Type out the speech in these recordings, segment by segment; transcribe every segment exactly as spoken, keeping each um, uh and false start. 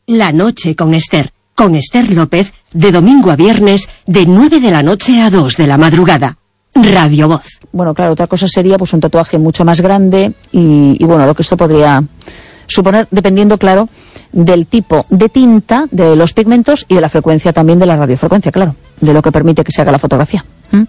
La noche con Esther. Con Esther López, de domingo a viernes, de nueve de la noche a dos de la madrugada. Radio Voz. Bueno, claro, otra cosa sería pues un tatuaje mucho más grande y, y bueno, lo que esto podría suponer, dependiendo, claro, del tipo de tinta, de los pigmentos y de la frecuencia también de la radiofrecuencia, claro, de lo que permite que se haga la fotografía. ¿Mm?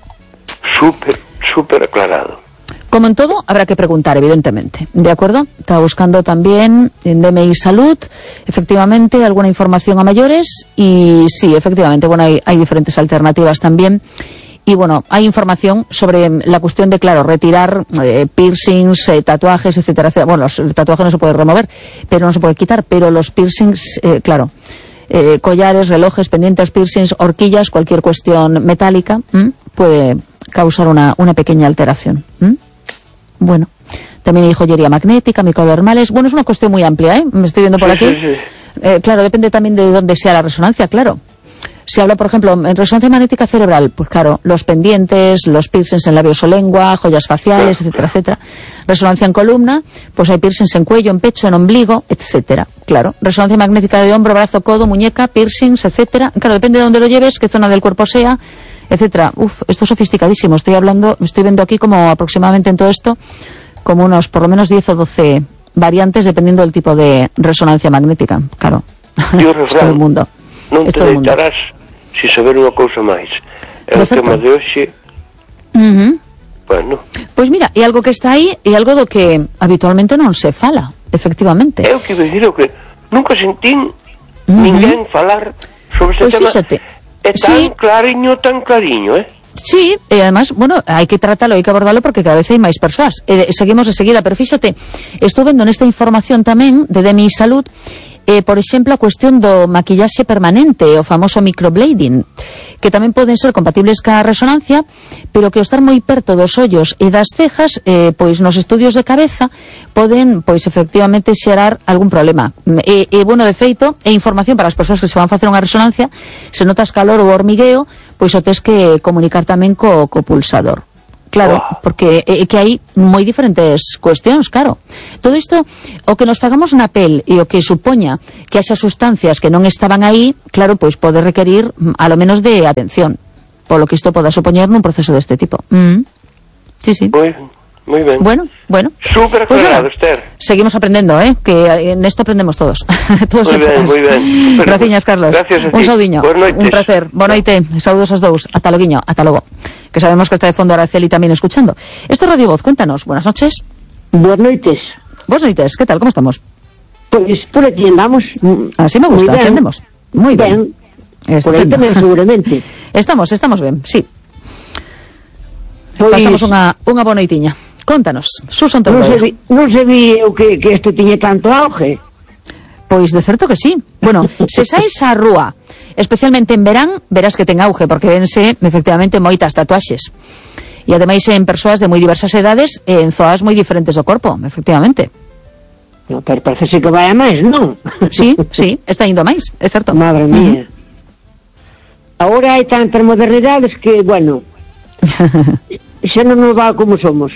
Súper, súper aclarado. Como en todo, habrá que preguntar, evidentemente. ¿De acuerdo? Estaba buscando también en D M I Salud, efectivamente, alguna información a mayores. Y sí, efectivamente, bueno, hay, hay diferentes alternativas también. Y bueno, hay información sobre la cuestión de, claro, retirar eh, piercings, eh, tatuajes, etcétera, etcétera. Bueno, los, el tatuaje no se puede remover, pero no se puede quitar. Pero los piercings, eh, claro, eh, collares, relojes, pendientes, piercings, horquillas, cualquier cuestión metálica, ¿m? puede causar una, una pequeña alteración. ¿M? Bueno, también hay joyería magnética, microdermales. Bueno, es una cuestión muy amplia, ¿eh? Me estoy viendo por aquí. Eh, claro, depende también de dónde sea la resonancia, claro. Si habla, por ejemplo, en resonancia magnética cerebral, pues claro, los pendientes, los piercings en labios o lengua, joyas faciales, etcétera, etcétera. Resonancia en columna, pues hay piercings en cuello, en pecho, en ombligo, etcétera. Claro, resonancia magnética de hombro, brazo, codo, muñeca, piercings, etcétera. Claro, depende de dónde lo lleves, qué zona del cuerpo sea, etcétera. Uf, esto es sofisticadísimo. Estoy hablando, me estoy viendo aquí como aproximadamente en todo esto, como unos por lo menos diez o doce variantes dependiendo del tipo de resonancia magnética. Claro, es todo el mundo. Non te deitarás sin saber unha cousa máis. É o tema de hoxe. Uh-huh. Bueno. Pois mira, é algo que está aí e algo do que habitualmente non se fala, efectivamente. É o que me dixo que nunca sentín uh-huh. ninguén falar sobre ese pues tema. Fíxate. É tan sí. clariño, tan clariño, eh? Sí, e además, bueno, hai que tratarlo, hai que abordarlo porque cada vez hai máis persoas. Eh, seguimos de seguida, pero fíxate, estou vendo nesta información tamén de D M I Salud, eh, por exemplo, a cuestión do maquillaxe permanente, o famoso microblading, que tamén poden ser compatibles ca resonancia, pero que ao estar moi perto dos ollos e das cejas, eh, pois nos estudios de cabeza poden, pois efectivamente, xerar algún problema. E, e bueno, de feito, é información para as persoas que se van facer unha resonancia, se notas calor ou hormigueo, pois o tes que comunicar tamén co, co pulsador. Claro, porque é que hai moi diferentes cuestións, claro. Todo isto, o que nos fagamos na pel e o que supoña que haxa sustancias que non estaban aí, claro, pois pode requerir a lo menos de atención, polo que isto poda supoñer nun proceso deste tipo. Mm. Sí, sí. Moi, moi ben. Bueno, bueno. Super aclarado, pues Esther. Seguimos aprendiendo, ¿eh? Que en esto aprendemos todos. todos moi ben, moi ben. Gracias, Carlos. Gracias a ti. Un saudiño. Un placer. Boa noite. Saúdos aos dous. Ata loguiño. Ata logo. Que sabemos que está de fondo Araceli también escuchando. Esto es Radio Voz, cuéntanos. Buenas noches. Buenas noites. Buenas noites, ¿qué tal? ¿Cómo estamos? Pues por aquí andamos. Así me gusta, aquí andemos. Muy bien. bien. Por aí tamén seguramente. Estamos, estamos ben, sí. Pues, pasamos unha, unha boa noitiña. Contanos, Susan Torroya. Non se vi, non se vi o que, que isto tiñe tanto auge. Pois de certo que sí. Bueno, se saes á rúa, especialmente en verán, verás que ten auge, porque vense efectivamente moitas tatuaxes. E ademais en persoas de moi diversas edades e en zoas moi diferentes do corpo, efectivamente. No, pero parece que vai a máis, non? Sí, sí, está indo a máis, é certo. Madre mía. Uh-huh. Agora hai tantas modernidades que, bueno, xa non nos va como somos.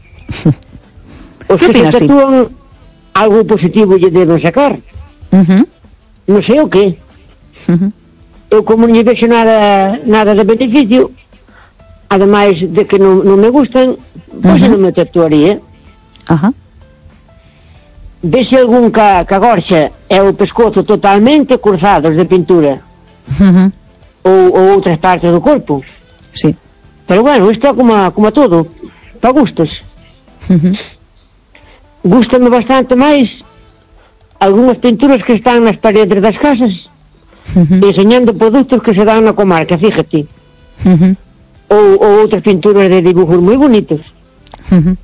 Os que se tatúan algo positivo lle deben sacar. Uh-huh. Non sei o que. Uh-huh. Eu como non lle vexo nada, nada de beneficio, ademais de que non, non me gustan, pois uh-huh. non me tatuaría. Ajá. Uh-huh. Vese algún ca, ca gorxa e o pescozo totalmente cruzados de pintura. Uh-huh. ou, ou outras partes do corpo. Sí. Pero bueno, isto é como, como a todo, para gustos. Uh-huh. Gústame bastante máis algunhas pinturas que están nas paredes das casas, uh-huh. enseñando produtos que se dan na comarca, fíjate. Uh-huh. Ou, ou outras pinturas de dibujos moi bonitos. Uh-huh.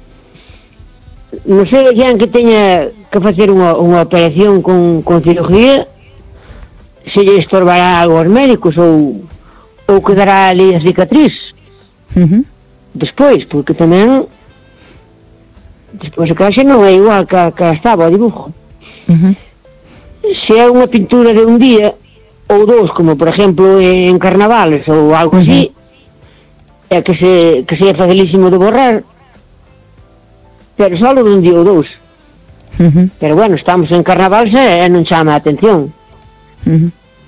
Non sei alguén que teña que facer unha, unha operación con, con cirugía, se lle estorbará algo aos médicos ou, ou quedará ali a cicatriz. Uh-huh. Despois, porque tamén despois a caixa non é igual que, que estaba o dibujo. Uh-huh. Se é unha pintura de un día ou dous, como por exemplo en carnavales ou algo uh-huh. así, é que se, que se é facilísimo de borrar, pero só de un día ou dous. Uh-huh. Pero bueno, estamos en carnaval e non chama a atención. Uh-huh.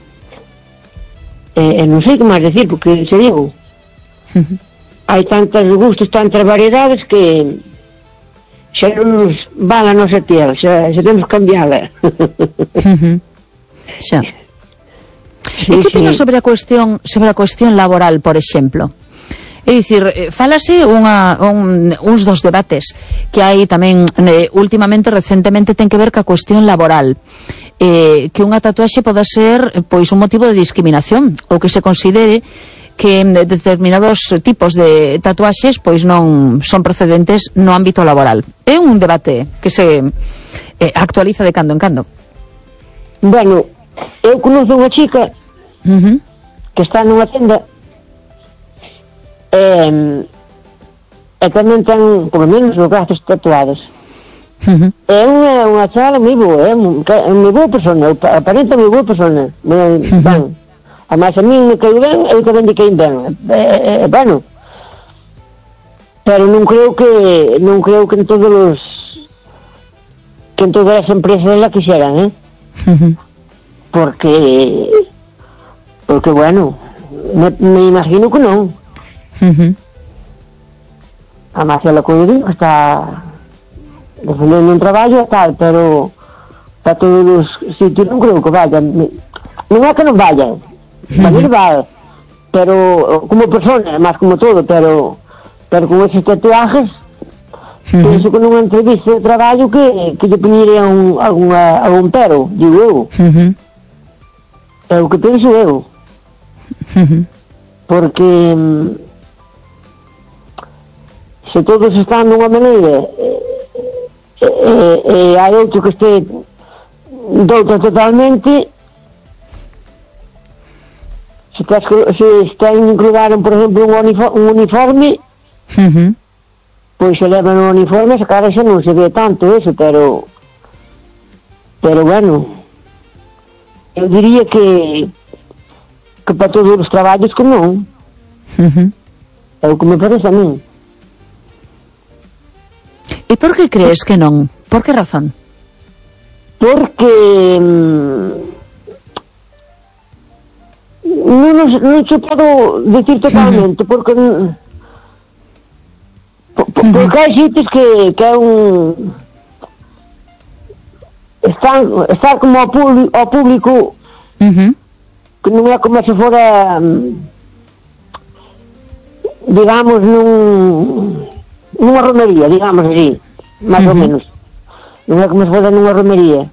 E, e non sei que máis decir, porque se digo, uh-huh. hai tantos gustos, tantas variedades que xa non nos van a nosa tierra, xa, xa temos que cambiala. Uh-huh. Xa. Sí, e que opinas sí. sobre a cuestión sobre a cuestión laboral, por exemplo? É dicir, fálase unha, un, uns dos debates que hai tamén eh, últimamente, recentemente, ten que ver ca cuestión laboral. Eh, que unha tatuaxe poda ser pois un motivo de discriminación, ou que se considere que determinados tipos de tatuaxes pois non son procedentes no ámbito laboral. É un debate que se eh, actualiza de cando en cando. Bueno, eu conozco unha chica uh-huh. que está nunha tenda e, e tamén ten, por lo menos, os brazos tatuados. Uh-huh. É unha, unha chala moi boa, é moi boa persona, aparenta moi boa persona. Moi, uh-huh. Ben, además a mí me caí ben, eu tamén de caí ben. É, é, bueno, pero non creo que non creo que en todos os que en todas as empresas la quixeran, eh? Uh-huh. Porque porque bueno, me, me imagino que non. Uh-huh. Además, ela que eu digo está defendendo un traballo e tal, pero para todos os sitios non creo que vaya. Non é que non vaya, tamén vai, pero como persona, máis como todo, pero pero con esos tatuajes uh-huh. penso que nunha entrevista de traballo que, que lle poñería un, alguna, algún pero, digo eu. Uh-huh. É o que penso eu. Uh-huh. Porque se todos están dunha maneira e, e, e hai outro que este doutra totalmente, se, tas, se están includaron, por exemplo, un uniforme, un uniforme uh-huh. pois se levan un uniforme, se cara xa non se ve tanto eso, pero pero bueno, eu diría que que para todos os traballos que non. Uh-huh. É o que me parece a mí. E por que crees que non? Por que razón? Porque mmm, non, non se podo decir totalmente, uh-huh. porque por, uh-huh. porque hai sitios que, que é un están, están como ao público, ao público uh-huh. que non é como se fora digamos nun nunha romería, digamos así, máis uh-huh. ou menos. Non é como se fora nunha romería.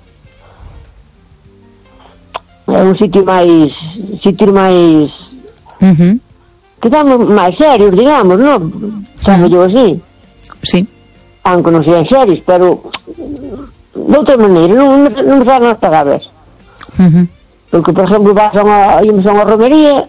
É un sitio máis sitio máis uh-huh. que estamos máis serios, digamos, non? Sabe uh-huh. yo así. Sí. Aunque non sean serios, pero de outra maneira, non, non me saben as palabras. Uh-huh. Porque, por exemplo, vas a unha, íamos a unha romería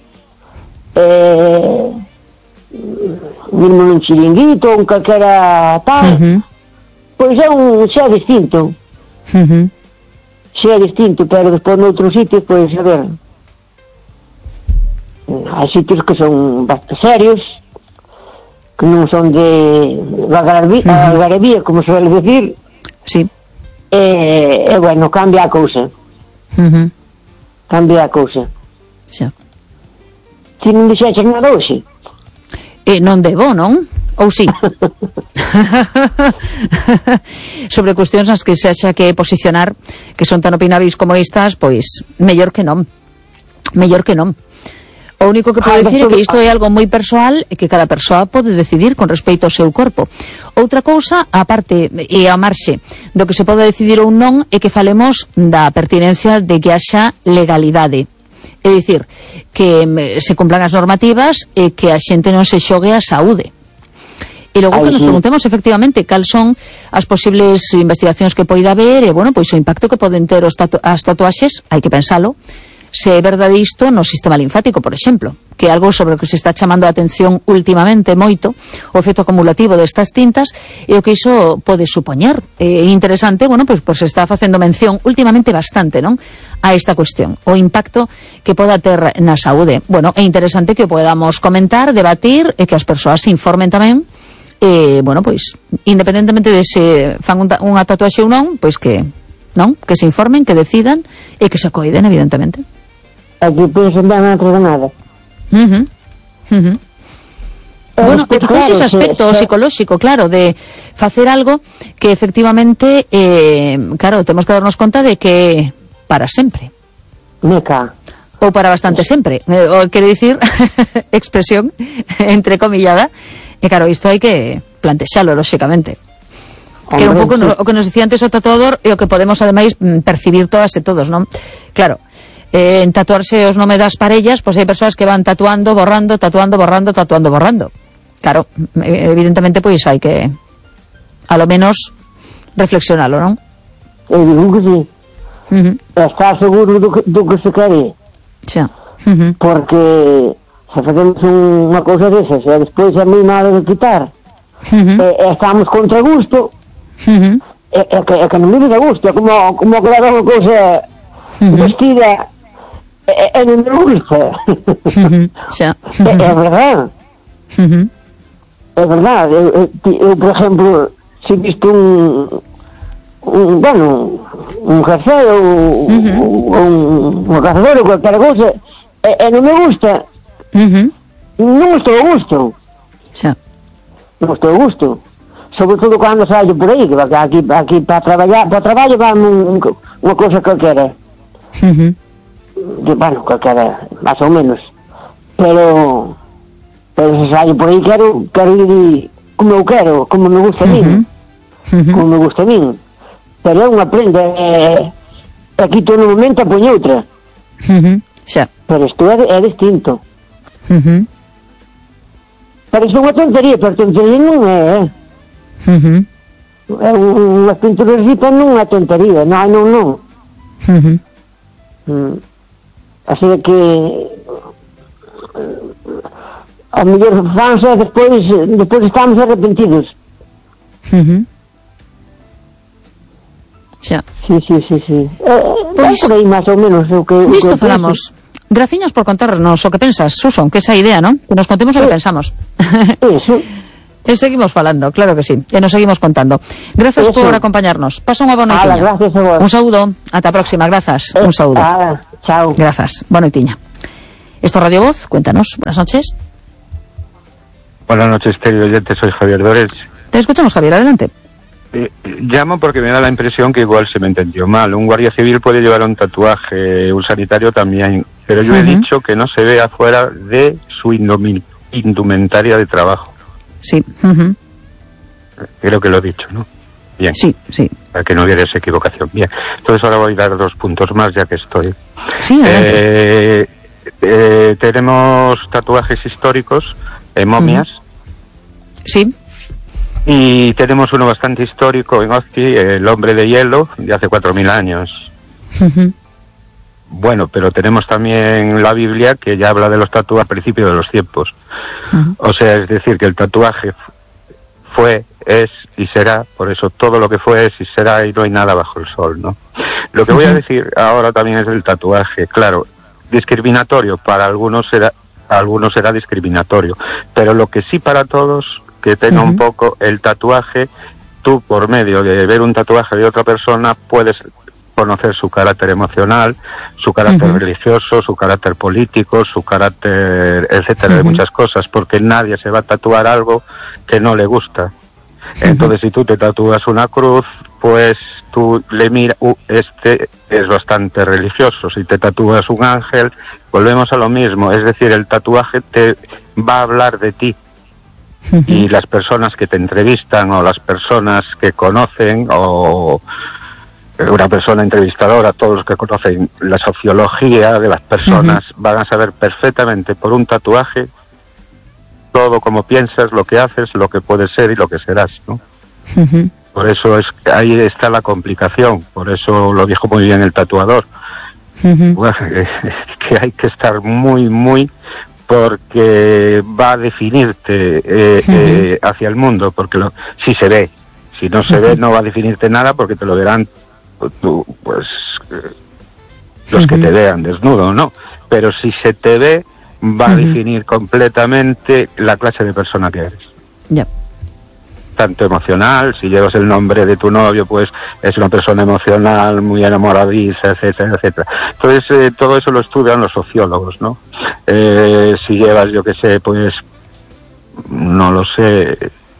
eh mesmo nun chiringuito ou un calquera tal uh-huh. pois é un xa distinto uh-huh. xa distinto, pero despois noutros sitios, pois a ver, hai sitios que son bastante serios, que non son de algarabía, uh-huh. como se suele decir. Sí. E, e bueno, cambia a cousa. Uh-huh. Cambia a cousa. Xa. Si non dixeches nada hoxe. Eh, non debo, non? Ou sí? Sobre cuestións nas que se haxa que posicionar, que son tan opinabis como estas, pois mellor que non. Mellor que non. O único que podo dicir é que isto é algo moi persoal e que cada persoa pode decidir con respecto ao seu corpo. Outra cousa, a parte e a marxe do que se pode decidir ou non, é que falemos da pertinencia de que haxa legalidade. É dicir, que se cumplan as normativas e que a xente non se xogue a saúde. E logo que nos preguntemos efectivamente cal son as posibles investigacións que poida haber e, bueno, pois o impacto que poden ter os tatu as tatuaxes, hai que pensalo, se é verdade isto no sistema linfático, por exemplo, que é algo sobre o que se está chamando a atención últimamente moito, o efecto acumulativo destas tintas e o que iso pode supoñer. É interesante, bueno, pois, pois se está facendo mención últimamente bastante, non?, a esta cuestión, o impacto que poda ter na saúde. Bueno, é interesante que o podamos comentar, debatir e que as persoas se informen tamén eh, bueno, pois, independentemente de se fan un ta- unha tatuaxe ou non, pois que, non, que se informen, que decidan e que se acoiden, evidentemente. Aquí pensan ben outra de nada. Uh-huh. Uh-huh. Eh, Bueno, e pues, quizás claro, ese aspecto se, se... psicolóxico, claro, de facer algo que efectivamente, eh, claro, temos que darnos conta de que para sempre. Meca. Ou para bastante sempre. Eh, o, quero dicir, expresión entrecomillada. E claro, isto hai que plantexalo, lóxicamente. Hombre, que era un pouco no, o que nos dicía antes o tatuador e o que podemos, ademais, percibir todas e todos, non? Claro, eh, en tatuarse os nomes das parellas, pois hai persoas que van tatuando, borrando, tatuando, borrando, tatuando, borrando. Claro, evidentemente, pois hai que, a lo menos, reflexionalo, non? Eu digo que sí. Uh-huh. Está seguro do que, do que se quere. Xa. Uh-huh. Porque se facemos un, unha cousa desas e despois a mí nada de quitar, Uh-huh. e, e estamos contra gusto, Uh-huh. e, e, que, e que non me da gusto, é como, como que leva unha cousa Uh-huh. vestida e, e non me gusta. Uh-huh. Xa. É, é verdade. Uh-huh. É verdade. Eu, eu, eu, por exemplo, se visto un, un bueno, un café ou, Uh-huh. ou un, un cazador ou qualquer cousa, e, e non me gusta, Uh-huh. non estou a gusto. Xa. Non estou a gusto. Sobre todo cando saio por aí, que aquí, aquí para traballar, para traballo va un, un, unha cousa calquera. Uh-huh. Que, bueno, calquera, máis ou menos. Pero, pero se saio por aí quero, quero ir como eu quero, como me gusta a mí. Uh-huh. Como me gusta a mí. Pero é unha prenda, e, e quito no momento a poño outra. Uh-huh. Xa. Pero isto é, é distinto. Uh-huh. Parece unha tontería, pero tontería non é, eh? Uh-huh. É unha pintura ripa non é tontería, non, non, non. Uh-huh. Mm. Así que a mellor fanse despois despois estamos arrepentidos. Uh-huh. Xa. Sí, sí, sí, sí. Eh, Pois, é por aí máis ou menos o que... Disto o que falamos. Graciñas por contarnos o que pensas, Suson, que esa idea, ¿no? Que nos contemos o que Sí. pensamos. Eso. E seguimos falando, claro que sí, e nos seguimos contando. Grazas Eso. por acompañarnos. Pasa unha boa Ala, noitiña. gracias a vos. Un saúdo, ata a próxima, grazas. Un saúdo. Ala, chao. Grazas. Boa noitiña. Esto es Radio Voz, cuéntanos. Buenas noches. Buenas noches, querido oyente, soy Javier Dores. Te escuchamos, Javier, adelante. Eh, llamo porque me da la impresión que igual se me entendió mal. Un guardia civil puede llevar un tatuaje, un sanitario también, pero yo Uh-huh. he dicho que no se vea fuera de su indumi- indumentaria de trabajo. Sí. Uh-huh. Creo que lo he dicho, ¿no? Bien. Sí, sí. Para que no hubiera esa equivocación. Bien. Entonces ahora voy a dar dos puntos más, ya que estoy. Sí, adelante. Eh, eh, tenemos tatuajes históricos, eh, momias, Sí. y tenemos uno bastante histórico en Ozki, el hombre de hielo, de hace cuatro mil años. Uh-huh. Bueno, pero tenemos también la Biblia, que ya habla de los tatuajes al principio de los tiempos. Uh-huh. O sea, es decir, que el tatuaje fue, es y será, por eso todo lo que fue es y será, y no hay nada bajo el sol, ¿no? Lo que voy a decir ahora también es del tatuaje. Claro, discriminatorio para algunos será, algunos será discriminatorio, pero lo que sí para todos, que tenga Uh-huh. un poco el tatuaje, tú por medio de ver un tatuaje de otra persona puedes conocer su carácter emocional, su carácter Uh-huh. religioso, su carácter político, su carácter, etcétera, de Uh-huh. muchas cosas, porque nadie se va a tatuar algo que no le gusta. Entonces, si tú te tatúas una cruz, pues tú le miras, uh, este es bastante religioso. Si te tatúas un ángel, volvemos a lo mismo. Es decir, el tatuaje te va a hablar de ti. Uh-huh. Y las personas que te entrevistan o las personas que conocen o una persona entrevistadora, todos los que conocen la sociología de las personas, uh-huh. van a saber perfectamente por un tatuaje todo como piensas, lo que haces, lo que puedes ser y lo que serás, ¿no? Uh-huh. Por eso es ahí está la complicación, por eso lo dijo muy bien el tatuador. Uh-huh. Bueno, eh, que hay que estar muy, muy, porque va a definirte eh, uh-huh. eh, hacia el mundo, porque lo, si se ve, si no se uh-huh. ve no va a definirte nada, porque te lo verán tú, pues eh, los uh-huh. que te vean desnudo, ¿no? Pero si se te ve, va uh-huh. a definir completamente la clase de persona que eres. Ya. tanto emocional. Si llevas el nombre de tu novio, pues es una persona emocional, muy enamoradiza, etcétera, etcétera. Entonces, eh, todo eso lo estudian los sociólogos, ¿no? Eh, si llevas, yo qué sé, pues, no lo sé,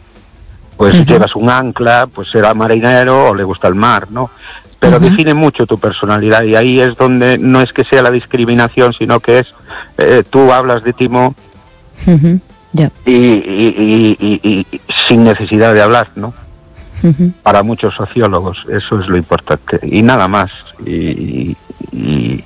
pues uh-huh. llevas un ancla, pues será marinero o le gusta el mar, ¿no? Pero uh-huh. define mucho tu personalidad, y ahí es donde no es que sea la discriminación, sino que es, eh, tú hablas de Timo uh-huh. yeah. y, y, y, y, y sin necesidad de hablar, ¿no? Uh-huh. Para muchos sociólogos eso es lo importante, y nada más. Y, y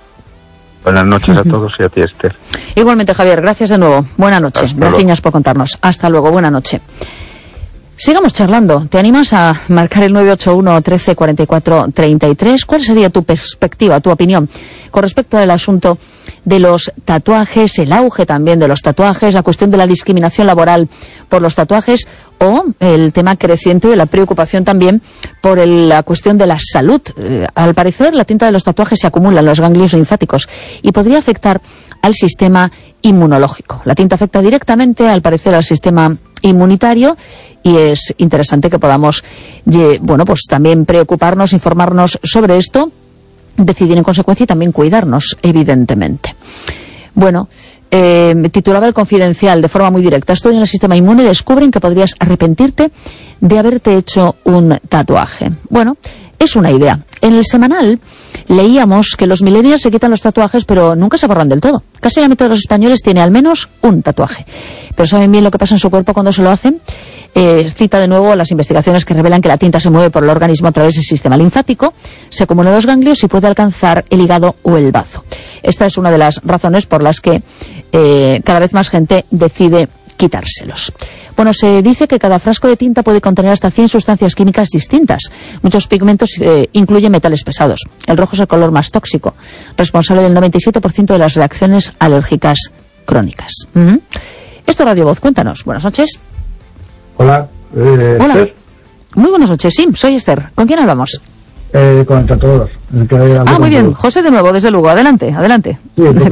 buenas noches uh-huh. a todos y a ti, Esther. Igualmente, Javier, gracias de nuevo. Buena noche. Hasta gracias luego. Por contarnos. Hasta luego, buena noche. Sigamos charlando. ¿Te animas a marcar el nueve ocho uno, trece, cuarenta y cuatro, treinta y tres? ¿Cuál sería tu perspectiva, tu opinión con respecto al asunto de los tatuajes, el auge también de los tatuajes, la cuestión de la discriminación laboral por los tatuajes, o el tema creciente de la preocupación también por el, la cuestión de la salud? Eh, al parecer, la tinta de los tatuajes se acumula en los ganglios linfáticos y podría afectar al sistema inmunológico. La tinta afecta directamente, al parecer, al sistema inmunitario, y es interesante que podamos, bueno, pues también preocuparnos, informarnos sobre esto, decidir en consecuencia y también cuidarnos, evidentemente. Bueno, eh, titulaba El Confidencial de forma muy directa: estudian el sistema inmune y descubren que podrías arrepentirte de haberte hecho un tatuaje. Bueno, es una idea. En el semanal leíamos que los millennials se quitan los tatuajes, pero nunca se borran del todo. Casi la mitad de los españoles tiene al menos un tatuaje. Pero ¿saben bien lo que pasa en su cuerpo cuando se lo hacen? Eh, cita de nuevo las investigaciones que revelan que la tinta se mueve por el organismo a través del sistema linfático, se acumula en los ganglios y puede alcanzar el hígado o el bazo. Esta es una de las razones por las que eh, cada vez más gente decide quitárselos. Bueno, se dice que cada frasco de tinta puede contener hasta cien sustancias químicas distintas. Muchos pigmentos eh, incluyen metales pesados. El rojo es el color más tóxico, responsable del noventa y siete por ciento de las reacciones alérgicas crónicas. Uh-huh. Esto es Radio Voz, cuéntanos. Buenas noches. Hola. Eh, Hola. Esther. Muy buenas noches, sí, soy Esther. ¿Con quién hablamos? Eh, con el tatuador. El que ah, muy bien. Todos. José de nuevo, desde Lugo. Adelante, adelante. Sí, porque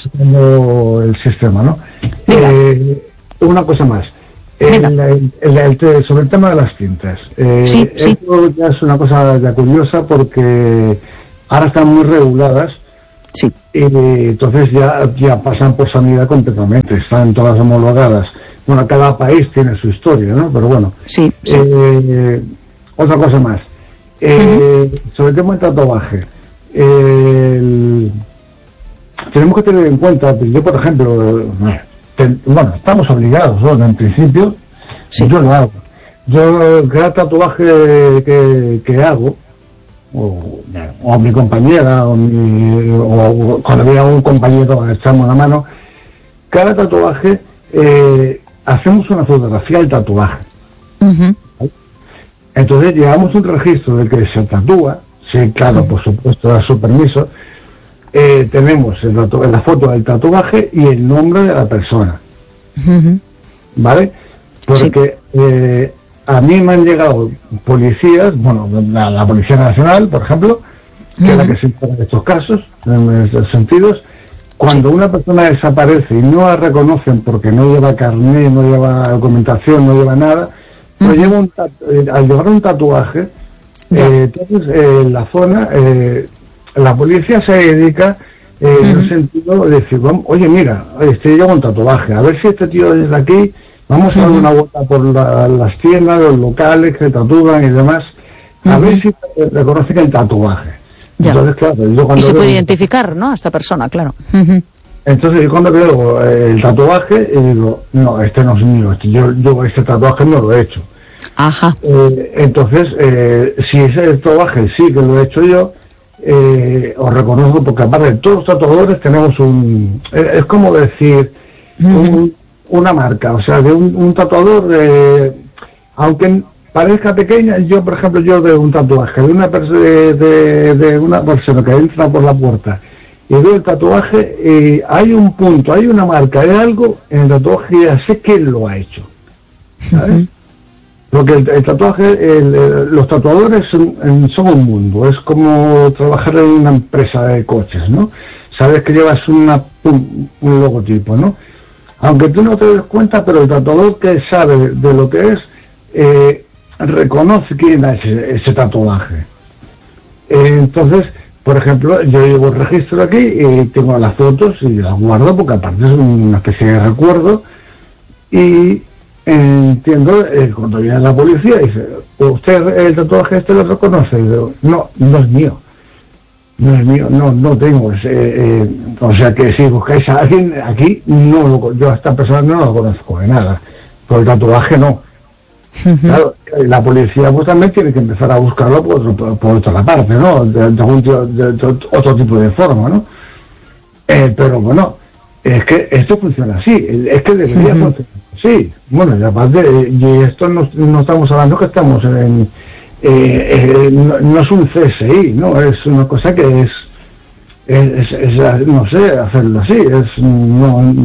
voy el sistema, ¿no? Eh, una cosa más. El, el, el, el, sobre el tema de las tintas. Eh, sí, sí. Esto ya es una cosa ya curiosa porque ahora están muy reguladas. Sí. Y entonces ya, ya pasan por sanidad completamente. Están todas homologadas. Bueno, cada país tiene su historia, ¿no? Pero bueno. Sí, sí. Eh, otra cosa más. Eh, uh-huh. Sobre el tema del tatuaje. Eh, tenemos que tener en cuenta, yo por ejemplo, ten, bueno, estamos obligados, ¿no? En principio, sí. Yo lo hago. Yo, cada tatuaje que, que hago, o, o a mi compañera, o, mi, o cuando viene un compañero echamos la mano, cada tatuaje, eh, hacemos una fotografía del tatuaje. Uh-huh. Entonces llevamos un registro del que se tatúa, sí, claro, uh-huh. por supuesto, da su permiso. Eh, tenemos el tatu- la foto del tatuaje y el nombre de la persona. Uh-huh. ¿Vale? Porque sí. eh, a mí me han llegado policías, bueno, la, la Policía Nacional, por ejemplo, que uh-huh. es la que se encarga de estos casos, en estos sentidos. Cuando sí. una persona desaparece y no la reconocen porque no lleva carnet, no lleva documentación, no lleva nada, uh-huh. pues lleva un tatu- eh, al llevar un tatuaje, eh, entonces eh, en la zona, eh, la policía se dedica eh, uh-huh. en el sentido de decir, vamos, oye, mira, este lleva un tatuaje, a ver si este tío desde aquí, vamos uh-huh. a dar una vuelta por la, las tiendas, los locales que tatúan y demás, a uh-huh. ver si reconocen el tatuaje. Ya. Entonces, claro, yo cuando y se veo, puede identificar, ¿no?, a esta persona, claro. Uh-huh. Entonces yo cuando veo el tatuaje, y digo, no, este no es mío, este, yo, yo este tatuaje no lo he hecho. Ajá. Eh, entonces, eh, si ese tatuaje sí que lo he hecho yo, eh, os reconozco, porque aparte de todos los tatuadores tenemos un, es, es como decir, uh-huh. un, una marca, o sea, de un, un tatuador, eh, aunque parezca pequeña, yo por ejemplo, yo de un tatuaje de una, pers- de, de, de una persona que entra por la puerta y veo el tatuaje, eh, hay un punto, hay una marca, hay algo en el tatuaje y ya sé quién lo ha hecho, ¿sabes? Uh-huh. Porque el, el tatuaje, el, el, los tatuadores son, son un mundo, es como trabajar en una empresa de coches, ¿no? Sabes que llevas una, un, un logotipo, ¿no? Aunque tú no te des cuenta, pero el tatuador que sabe de lo que es, eh, reconoce quién ha ese, ese tatuaje. Eh, entonces, por ejemplo, yo llevo el registro aquí y tengo las fotos y las guardo porque aparte es una especie de recuerdo. Y entiendo, eh, cuando viene la policía dice, ¿usted el tatuaje este lo reconoce? Y digo, no, no es mío. No es mío, no, no tengo. Eh, eh, o sea que si buscáis a alguien aquí, no lo, yo a esta persona no lo conozco de nada. Por el tatuaje no. Uh-huh. Claro, la policía pues también tiene que empezar a buscarlo por, otro, por, por otra parte, ¿no? De, de, de, de, de otro tipo de forma, ¿no? Eh, pero bueno, es que esto funciona así, es que debería uh-huh. funcionar así. Bueno, y aparte, y esto no, no estamos hablando que estamos en... Eh, eh, no, no es un C S I, ¿no? Es una cosa que es... Es, es, es no sé, hacerlo así, es... no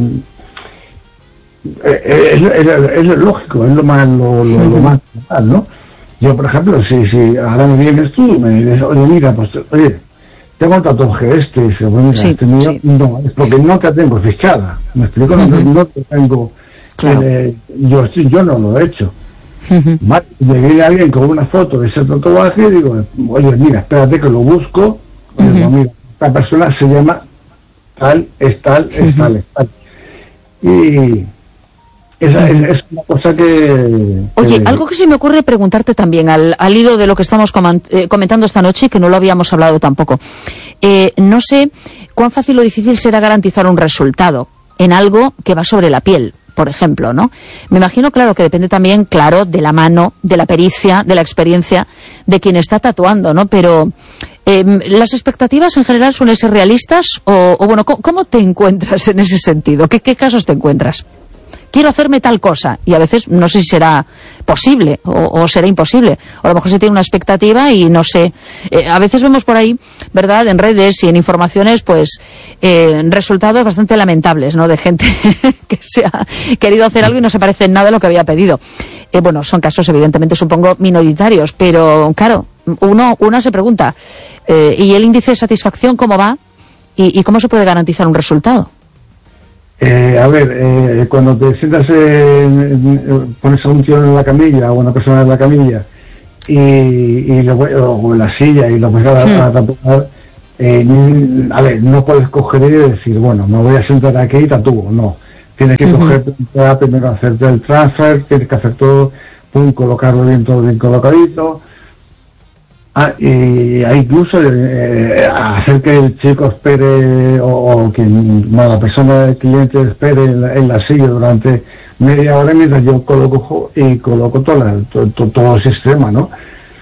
Es, es, es, es lo lógico, es lo más lo, lo, lo más normal, ¿no? Yo, por ejemplo, si, si ahora me vienes tú y me dices, oye, mira, pues, oye, tengo un tatuaje este, y dice, bueno, mira, sí, este mío, sí. no, es porque no te tengo fichada, ¿me explico? Uh-huh. no, no te tengo, claro. eh, yo, yo no lo he hecho. Uh-huh. Vale, me viene alguien con una foto de ese tatuaje y digo, oye, mira, espérate que lo busco, uh-huh. y digo, mira, esta persona se llama tal, es tal, es uh-huh. tal, es tal. Y... Esa es, es una cosa que... Oye, que... algo que se me ocurre preguntarte también, al, al hilo de lo que estamos coment eh, comentando esta noche, y que no lo habíamos hablado tampoco. Eh, no sé cuán fácil o difícil será garantizar un resultado en algo que va sobre la piel, por ejemplo, ¿no? Me imagino, claro, que depende también, claro, de la mano, de la pericia, de la experiencia de quien está tatuando, ¿no? Pero... Eh, ¿las expectativas en general suelen ser realistas? O, o bueno, ¿cómo, ¿cómo te encuentras en ese sentido? ¿Qué, qué casos te encuentras? Quiero hacerme tal cosa, y a veces no sé si será posible o, o será imposible, o a lo mejor se tiene una expectativa y no sé, eh, a veces vemos por ahí, ¿verdad?, en redes y en informaciones, pues eh, resultados bastante lamentables, ¿no?, de gente que se ha querido hacer algo y no se parece en nada a lo que había pedido. Eh, bueno, son casos evidentemente, supongo, minoritarios, pero claro, uno, uno se pregunta, eh, ¿y el índice de satisfacción cómo va? ¿Y, y cómo se puede garantizar un resultado? Eh, a ver, eh, cuando te sientas, eh, pones a un tío en la camilla o una persona en la camilla y, y lo, o en la silla y lo pones a, a tatuar, eh, a ver, no puedes coger y decir, bueno, me voy a sentar aquí y tatúo, no. Tienes que uh-huh. coger primero, hacerte el transfer, tienes que hacer todo, pum, colocarlo bien, todo bien colocadito. Ah, y incluso eh, hacer que el chico espere o, o que no, la persona, el cliente espere en la, en la silla durante media hora mientras yo coloco y coloco todo, la, todo, todo, todo el sistema, ¿no?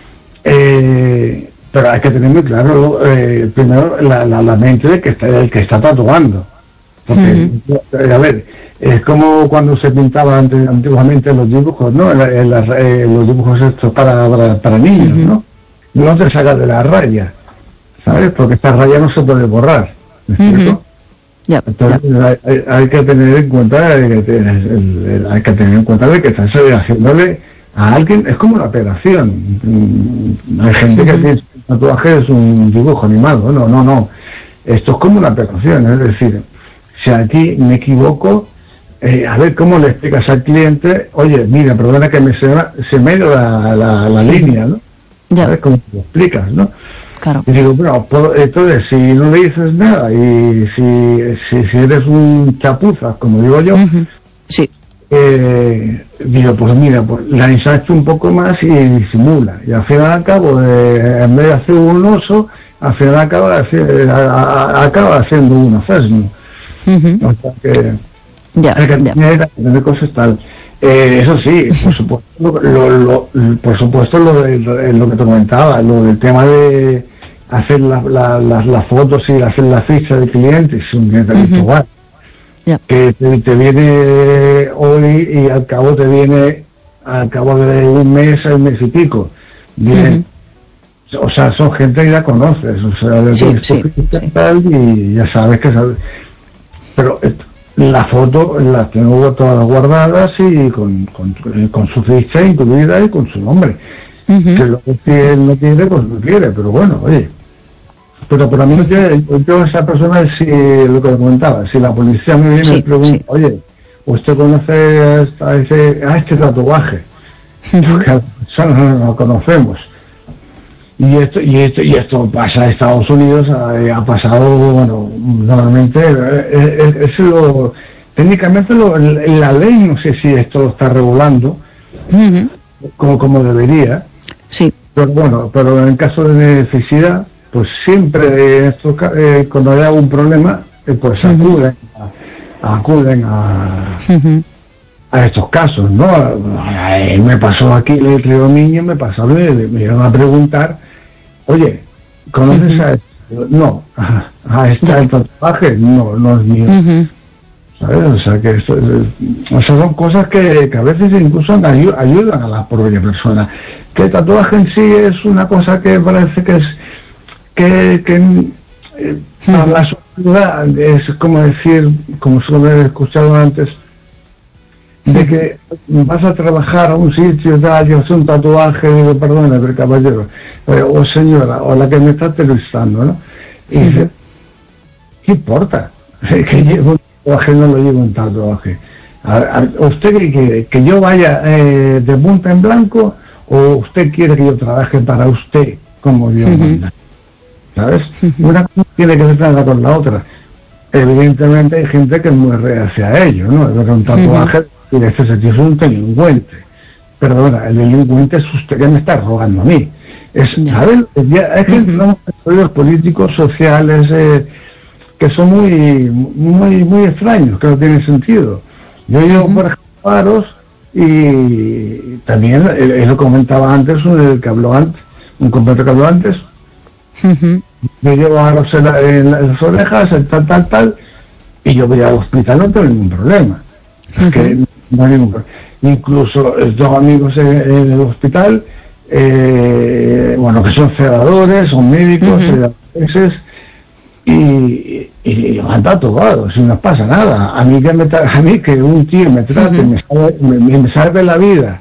Eh, pero hay que tener muy claro eh, primero la, la, la mente del que está, el que está tatuando, porque uh-huh. a ver, es como cuando se pintaban antiguamente los dibujos, ¿no? En la, en la, eh, los dibujos estos para, para, para niños, uh-huh. ¿no? No te sacas de la raya, ¿sabes? Porque esta raya no se puede borrar, ¿me explico? Uh-huh. Yep, Entonces yep. Hay, hay que tener en cuenta el, el, el, hay que tener en cuenta de que estás haciéndole a alguien, es como una operación. Hay gente uh-huh. que piensa que el tatuaje es un dibujo animado, no, no, no. Esto es como una operación, es decir, si aquí me equivoco, eh, a ver cómo le explicas al cliente, oye, mira, perdona que me se, se me ha ido la, la, la línea, ¿no? Ya. ¿Sabes cómo te lo explicas, no? Claro. Y digo, bueno, puedo, entonces, si no le dices nada y si, si, si eres un chapuzas, como digo yo, uh-huh. sí. eh, digo, pues mira, pues la ensancho un poco más y disimula. Y al final al cabo, eh, en vez de hacer un oso, al final acaba, hacer, a, a, acaba haciendo uno, ¿sabes? Uh-huh. O sea que, ya, hay que ya. tener, tener cosas tal. Eh, eso sí, por supuesto, lo, lo, lo, por supuesto lo, de, lo, lo que te comentaba, lo del tema de hacer las la, la, la fotos y hacer la ficha de clientes, es un cliente virtual, uh-huh. yeah. que te, te viene hoy y al cabo te viene al cabo de un mes, un mes y pico, viene, uh-huh. o sea, son gente que ya conoces, o sea, de sí, sí, sí. tal, y ya sabes que sabes, pero la foto la tengo todas guardadas y con, con, con su ficha incluida y con su nombre. Uh-huh. Que lo que si él no quiere, pues no quiere, pero bueno, oye. Pero por lo menos yo, yo esa persona, si lo que comentaba, si la policía me viene sí, y pregunta, sí. oye, ¿usted conoce a, ese, a este tatuaje? porque a la persona no nos conocemos. Y esto, y esto, y esto pasa en Estados Unidos, ha, ha pasado, bueno, normalmente, es, es lo, técnicamente lo, la ley, no sé si esto lo está regulando, uh-huh. como, como debería. Sí. Pero bueno, pero en caso de necesidad, pues siempre, esto, eh, cuando hay algún problema, eh, pues uh-huh. acuden, a, acuden a, uh-huh. a estos casos, ¿no? Ay, me pasó aquí el Río Niño, me pasó, me, me iban a preguntar, oye, ¿conoces uh-huh. a esto? No, a, a esta el tatuaje, no, no es mío. Uh-huh. ¿Sabes? O sea, que esto, o sea, son cosas que, que a veces incluso ayudan a la propia persona. Que el tatuaje en sí es una cosa que parece que es, que, que eh, para la sociedad es como decir, como suelo he escuchado antes, de que vas a trabajar a un sitio, tal, y haces un tatuaje, digo, perdona, pero caballero, eh, o señora, o la que me está entrevistando, ¿no? Y dice, ¿qué importa? Que llevo un tatuaje, no lo llevo un tatuaje. A, a, ¿Usted que, que yo vaya eh, de punta en blanco o usted quiere que yo trabaje para usted como Dios manda? ¿Sabes? Una cosa tiene que ver nada con la otra. Evidentemente hay gente que es muy reacia a ello, ¿no? Ver un tatuaje y de este sentido es un delincuente. Perdona, el delincuente es usted que me está rogando a mí. Es, ¿sabes? Es que entramos en estudios políticos, sociales, eh, que son muy, muy, muy extraños, que no tienen sentido. Yo llevo, por ejemplo, paros y también, eh, lo comentaba antes, un que habló antes, un compañero que habló antes, uh-huh. yo llevo aros en, la, en las orejas, tal, tal, tal, y yo voy al hospital, no tengo ningún problema. Uh-huh. Que no hay ningún problema. Incluso tengo amigos en, en el hospital, eh, bueno, que son celadores, son médicos, uh-huh. y, y van tatuados, y no pasa nada. A mí que, me tra- a mí que un tío me trate, uh-huh. me, salve, me, me salve la vida,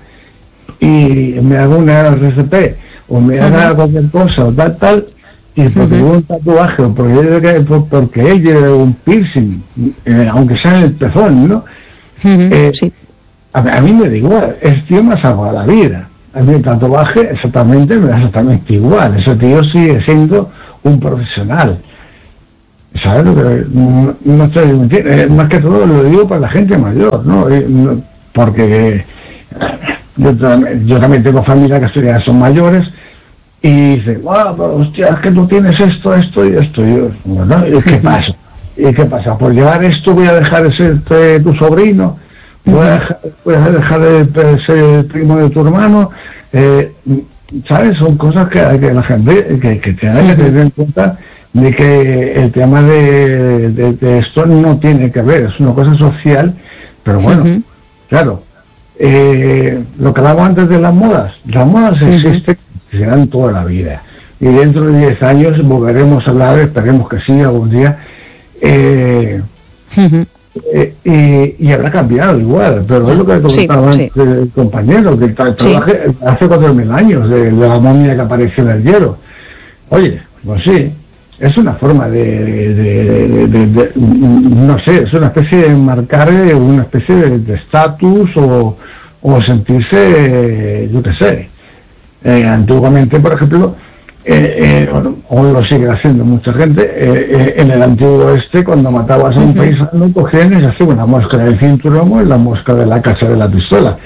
y me haga una R C P, o me haga uh-huh. cualquier cosa, o tal, tal, y porque uh-huh. un tatuaje, o porque, porque él lleve un piercing, eh, aunque sea en el pezón, ¿no? Uh-huh. Eh, sí. a, a mí me da igual, ese tío me ha salvado la vida. A mí el tatuaje exactamente me da exactamente igual. Ese tío sigue siendo un profesional. ¿Sabes? No, no estoy mintiendo. Eh, más que todo lo digo para la gente mayor, ¿no? Eh, no porque eh, yo, yo también tengo familia que ya son mayores y dicen, wow, pero hostia, es que tú tienes esto, esto y esto. Y yo, bueno, ¿y qué pasa? ¿Y qué pasa? ¿Por llevar esto voy a dejar de ser eh, tu sobrino? ¿Voy a dejar, voy a dejar de ser el primo de tu hermano? Eh, ¿Sabes? Son cosas que, que la gente que, que tiene que tener en cuenta, de que el tema de, de, de esto no tiene que ver, es una cosa social, pero bueno, uh-huh. claro, eh, lo que hablaba antes de las modas, las modas uh-huh. existen, serán toda la vida, y dentro de diez años volveremos a hablar, esperemos que sí, algún día, eh, uh-huh. eh, y, y habrá cambiado igual, pero es lo que comentaba sí, sí. el compañero, que el trabaje sí. hace cuatro mil años, de, de la momia que apareció en el hielo. Oye, pues sí, es una forma de, de, de, de, de, no sé, es una especie de marcar una especie de estatus o, o sentirse, yo qué sé. Eh, antiguamente, por ejemplo, eh, eh, o lo sigue haciendo mucha gente, eh, eh, en el antiguo oeste, cuando matabas a un uh-huh. paisano, cogían y se hacía una mosca del cinturón y la mosca de la cacha de la pistola.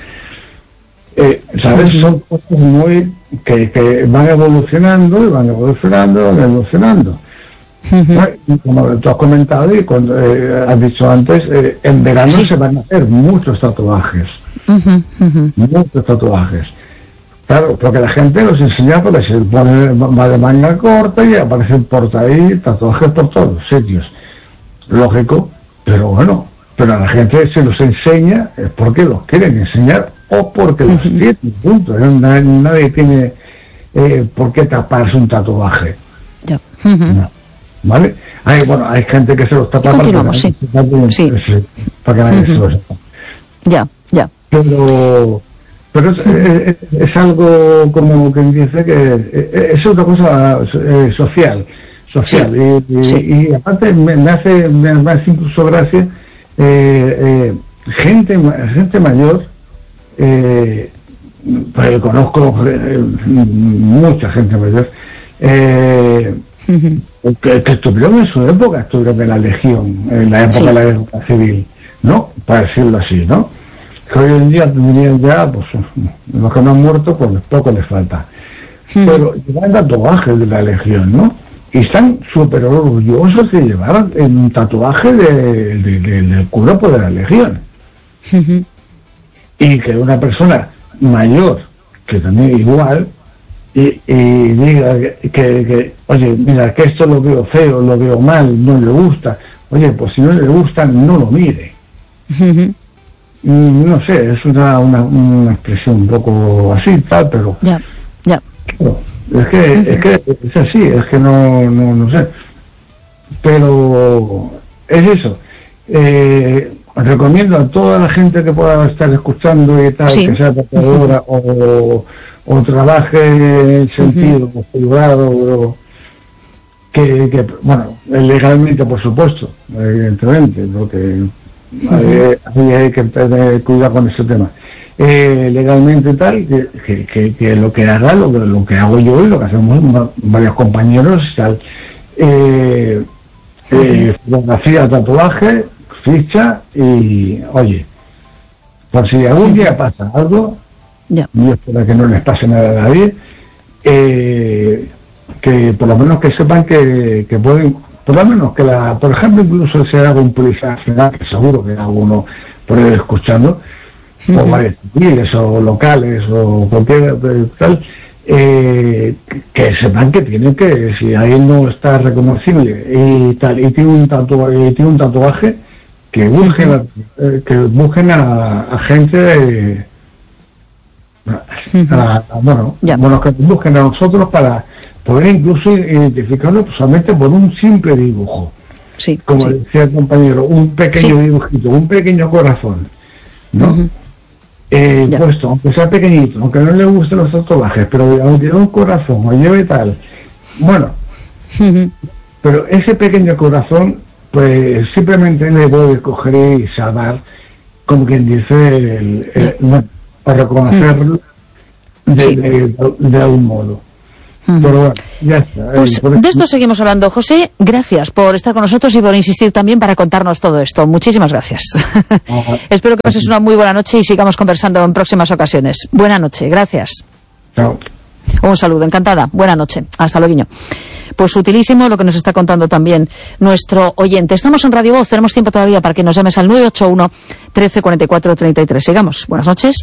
Eh, ¿Sabes? Uh-huh. Son cosas muy que, que van evolucionando y van evolucionando, van evolucionando. Uh-huh. Como tú has comentado y cuando eh, has dicho antes, eh, en verano sí. se van a hacer muchos tatuajes. Uh-huh. Uh-huh. Muchos tatuajes. Claro, porque la gente los enseña porque se pone, va de manga corta y aparecen por ahí tatuajes por todos los sitios. Lógico, pero bueno, pero a la gente se los enseña es porque los quieren enseñar o porque uh-huh. los tienen, punto. Nadie, nadie tiene eh, por qué taparse un tatuaje. Ya. Uh-huh. No. ¿Vale? Hay, bueno, hay gente que se los tapa para que, sí. Sí. para que nadie uh-huh. se los tapa. Ya, ya. Pero... Pero es, es, es algo como que dice que es una cosa eh, social, social sí, y, sí. y, y aparte me, me hace me, me hace incluso gracia eh, eh, gente gente mayor eh, pues conozco eh, mucha gente mayor eh, uh-huh. que, que estuvieron en su época, estuvieron en la Legión, en la época sí. de la guerra civil, ¿no? Para decirlo así, ¿no? Que hoy en día tendrían ya, pues, los que no han muerto, pues poco les falta. Uh-huh. Pero llevan tatuajes de la Legión, ¿no? Y están súper orgullosos de llevar un tatuaje de, de, de, del cuerpo de la Legión. Uh-huh. Y que una persona mayor, que también igual, y, y diga que, que, que, oye, mira, que esto lo veo feo, lo veo mal, no le gusta. Oye, pues si no le gusta, no lo mire. Uh-huh. No sé, es una, una, una expresión un poco así, tal, pero... Ya, ya. Claro, es que, uh-huh. es que es así, es que no, no, no sé. Pero es eso. Eh, recomiendo a toda la gente que pueda estar escuchando y tal, sí. que sea tatuadora uh-huh. o, o trabaje en sentido uh-huh. privado, que, que, bueno, legalmente, por supuesto, evidentemente, porque uh-huh. hay, hay, hay que tener cuidado con ese tema. Eh, legalmente tal, que, que, que, que lo que haga, lo, lo que hago yo y lo que hacemos varios compañeros, tal, eh, eh, fotografía, tatuaje, ficha y, oye, por si algún día pasa algo, yeah. y espero que no les pase nada a nadie, eh, que por lo menos que sepan que, que pueden, por lo menos que la, por ejemplo, incluso si hay algún policía nacional, que seguro que hay alguno por ahí escuchando, uh-huh. o varios civiles o locales o cualquier tal, eh, que sepan que tienen que, si alguien no está reconocible y tal, y tiene un tatuaje, y tiene un tatuaje que busquen a, eh, que busquen a, a gente eh, a, a, bueno, yeah. bueno que busquen a nosotros para poder incluso identificarlo solamente por un simple dibujo, sí, como sí. decía el compañero, un pequeño sí. dibujito, un pequeño corazón, ¿no? Uh-huh. eh, yeah. puesto, aunque sea pequeñito, aunque no le gusten los tatuajes, pero aunque lleve un corazón o lleve tal, bueno, uh-huh. pero ese pequeño corazón, pues simplemente le puede coger y salvar, como quien dice, el, el, bueno, para reconocerlo de, sí. de, de, de algún modo. Uh-huh. Pero bueno, ya está. Pues eh, de esto seguimos hablando. José, gracias por estar con nosotros y por insistir también para contarnos todo esto. Muchísimas gracias. Uh-huh. Espero que pases una muy buena noche y sigamos conversando en próximas ocasiones. Buena noche, gracias. Chao. Un saludo, encantada. Buena noche. Hasta luego. Pues utilísimo lo que nos está contando también nuestro oyente. Estamos en Radio Voz, tenemos tiempo todavía para que nos llames al nueve ocho uno, trece, cuarenta y cuatro, treinta y tres. Sigamos. Buenas noches.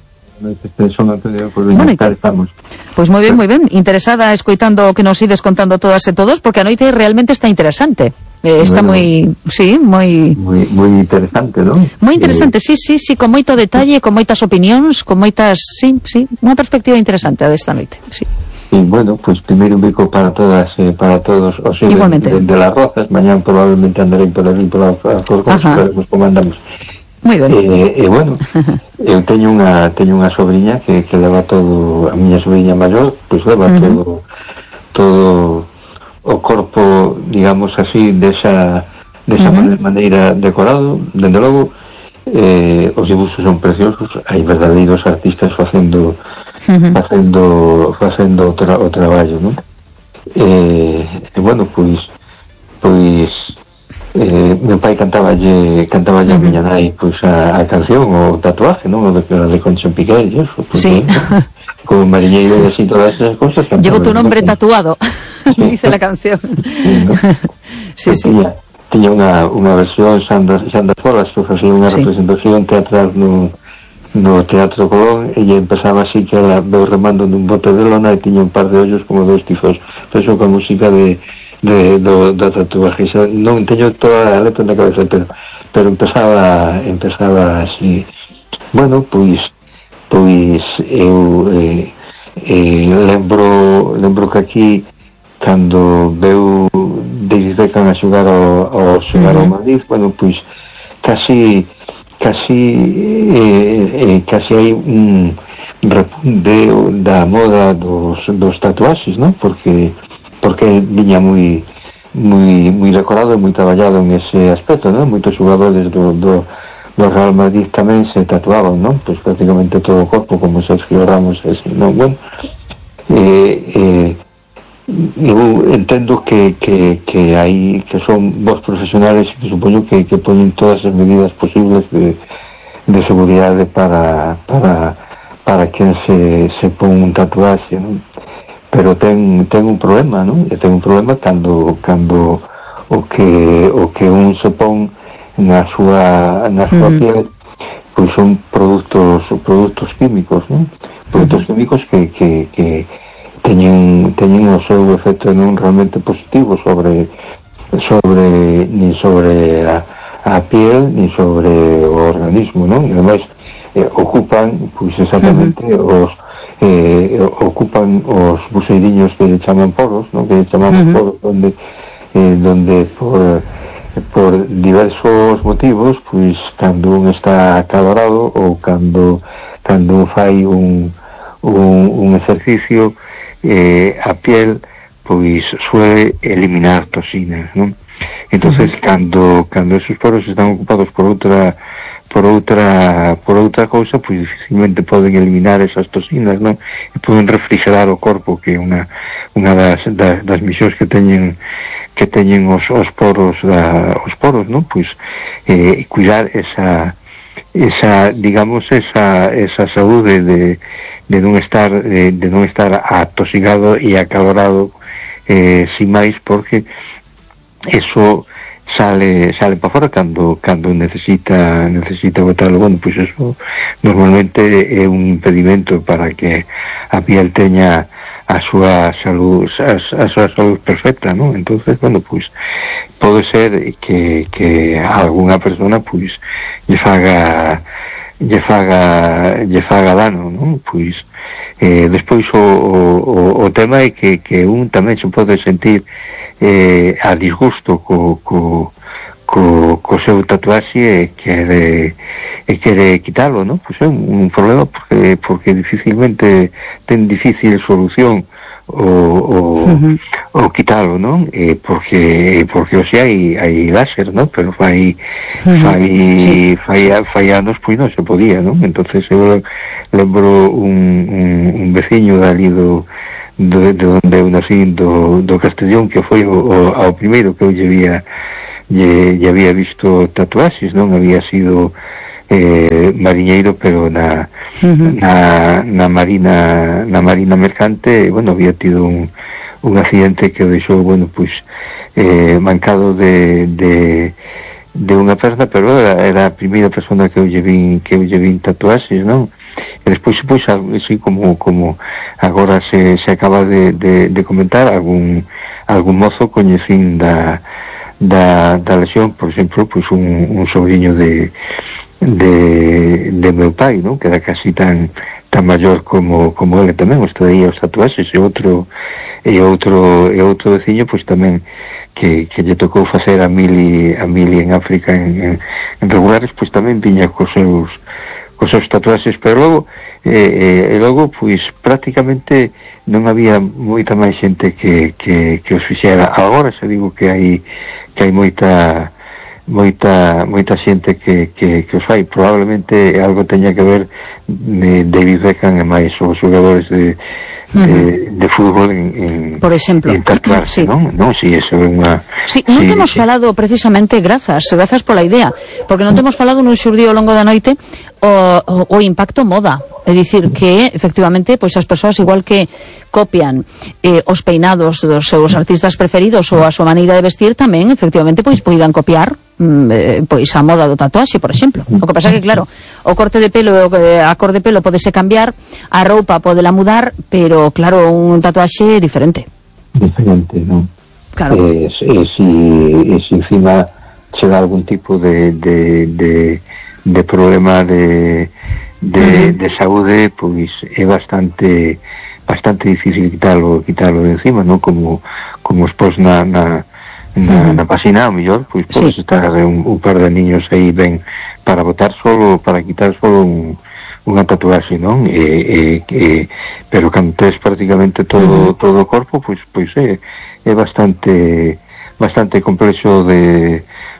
Bueno, estamos. Pues muy bien, muy bien. Interesada escoitando que nos ides contando todas e todos, porque a noite realmente está interesante. Eh, está bueno, moi, sí, moi moi moi interesante, non? Moi interesante, eh, sí, sí, sí, con moito detalle, con moitas opinións, con moitas, sí, sí, unha perspectiva interesante a desta noite, sí. Y bueno, pues primero un bico para todas, eh, para todos os de, de, de las Rozas. Mañana probablemente andaré por aquí por las Rozas, pero nos comandamos. Moi ben. E eh, eh, bueno, eu teño unha teño unha sobrinha que, que leva todo, a miña sobrinha maior, pois pues leva uh-huh. todo todo o corpo, digamos así, desa desa uh-huh. maneira decorado, dende logo, eh, os dibuxos son preciosos, hai verdadeiros artistas facendo uh-huh. facendo facendo o, tra, o traballo, non? Eh, e bueno, pois pois Eh, meu pai cantaballe cantaballe uh-huh. a miña nai pois a, a canción o tatuaje, non? O de, de Concha Piqué, eso, pues, sí. Como mariñeiro e así todas esas cosas. Llevo tu nombre tatuado, sí. Dice la canción. Sí, ¿no? Sí, sí. Tiña, tiña unha, unha versión Xan das, Xan das Folas, que facía unha sí. representación teatral no, no Teatro Colón, e empezaba así que era veu remando nun bote de lona e tiña un par de ollos como dos tifos. Eso con música de de do, do tatuaje. Non teño toda a letra na cabeza, pero pero empezaba empezaba así. Bueno, pois pois eu eh, eh, lembro lembro que aquí cando veu David Beckham a xogar ao, ao xogar ao Madrid, bueno, pois casi casi eh, eh, casi hai un repunte da moda dos, dos tatuaxes, non? Porque porque viña moi moi moi decorado e moi traballado en ese aspecto, non? Moitos xogadores do, do, do Real Madrid tamén se tatuaban, non? Pois prácticamente todo o corpo, como Sergio Ramos, así, non? Bueno, eh, eh, eu entendo que, que, que hai que son vos profesionales e que supoño que, que poñen todas as medidas posibles de, de seguridade para para, para quen se, se pon un tatuaxe, non? Pero ten, ten un problema, non? E ten un problema cando, cando o que o que un se pon na súa na súa uh-huh. piel, pois son produtos produtos químicos, non? Produtos uh-huh. químicos que, que, que teñen teñen o seu efecto non realmente positivo sobre sobre ni sobre a, a piel ni sobre o organismo, non? E ademais eh, ocupan pois exactamente uh-huh. os eh, ocupan os buseiriños que le chaman poros, non? Que le chamamos uh-huh. poros donde eh, donde por por diversos motivos, pois cando un está acalorado ou cando cando fai un un, un exercicio, eh, a piel pois suele eliminar toxinas, non? Entonces uh-huh. cando cando esos poros están ocupados por outra por outra por outra cousa, pois dificilmente poden eliminar esas toxinas, non? E poden refrigerar o corpo, que é unha unha das, das, das misións que teñen que teñen os, os poros da, os poros, non? Pois eh, cuidar esa esa, digamos, esa esa saúde de de non estar de, de non estar atosigado e acalorado eh, sin máis, porque eso sale sale para fora cando cando necesita necesita botarlo. Bueno, pois eso normalmente é un impedimento para que a piel teña a súa salud a, a súa salud perfecta, non? Entonces, bueno, pois pode ser que que a algunha persona pois lle faga lle faga lle faga dano, non? Pois eh, despois o, o, o tema é que, que un tamén se pode sentir eh, a disgusto co, co, co, co seu tatuaxe e quere, e quere quitalo, non? Pois é un, un problema porque, porque dificilmente ten difícil solución o, o, uh-huh. o quitalo, non? Eh, porque porque o sea, hai, hai láser, non? Pero fai uh-huh. fai, sí. fai, fai anos pois non se podía, non? Entonces eu lembro un, un, un veciño dali do de, de onde eu nací, do, do Castellón, que foi o, o, ao primeiro que eu lle había lle, lle había visto tatuaxes, non? Había sido eh, mariñeiro, pero na, uh-huh. na na marina na marina mercante, e, bueno, había tido un, un accidente que o deixou, bueno, pois eh, mancado de, de de unha perna, pero era, era a primeira persona que eu lle vin que eu lle vin tatuaxes, non? E despois, pois, así como como agora se, se acaba de, de, de comentar, algún algún mozo coñecín da da, da lesión, por exemplo, pois un, un sobrinho de de, de meu pai, non? Que era casi tan tan maior como como ele tamén, os traía os tatuaxes, e outro e outro e outro veciño, pois tamén que, que lle tocou facer a mili a mili en África en, en, en regulares, pois tamén viña cos seus cos seus tatuaxes, pero logo eh, e logo pois prácticamente non había moita máis xente que, que, que os fixera. Agora se digo que hai que hai moita moita moita xente que, que, que os fai. Probablemente algo teña que ver de David Beckham e máis os xogadores de de, uh-huh. de fútbol en, en por exemplo, en tatuarse, sí. non? Non, si, eso é unha... Sí, non sí, temos sí. falado precisamente, grazas, grazas pola idea, porque non temos falado nun xurdido ao longo da noite o, o, o impacto moda. É dicir que, efectivamente, pois as persoas igual que copian eh, os peinados dos seus artistas preferidos ou a súa maneira de vestir, tamén, efectivamente, pois poidan copiar mm, eh, pois a moda do tatuaxe, por exemplo. O que pasa que, claro, o corte de pelo, a cor de pelo podese cambiar, a roupa podela mudar, pero, claro, un tatuaxe é diferente. Diferente, non? Claro. E, e, si, e si encima se dá algún tipo de, de, de, de problema de... de, uh-huh. de saúde, pois é bastante bastante difícil quitalo quitalo de encima, non? Como como expós na na, na, uh-huh. na página, ao mellor, pois podes sí. estar un, un par de niños aí ben para botar solo, para quitar solo un, unha tatuaxe, non? E, e, e, pero cando tes prácticamente todo uh-huh. todo o corpo, pois pois é, é bastante bastante complexo de